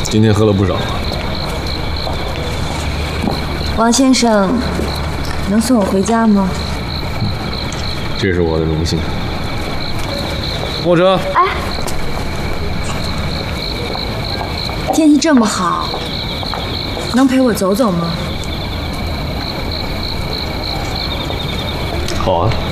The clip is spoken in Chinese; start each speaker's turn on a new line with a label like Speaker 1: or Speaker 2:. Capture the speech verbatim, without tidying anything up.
Speaker 1: 今天喝了不少。
Speaker 2: 王先生，能送我回家吗？
Speaker 1: 这是我的荣幸。货车。
Speaker 2: 哎，天气这么好，能陪我走走吗？
Speaker 1: 好啊。